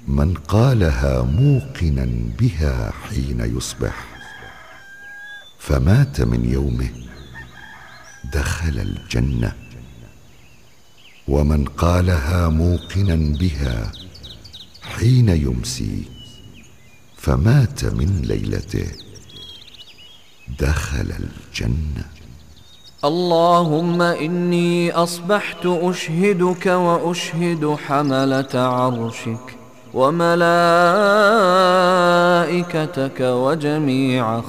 من قالها موقنا بها حين يصبح فمات من يومه دخل الجنة، ومن قالها موقنا بها حين يمسي فمات من ليلته دخل الجنة. اللهم إني أصبحت أشهدك وأشهد حملة عرشك وملائكتك وجميع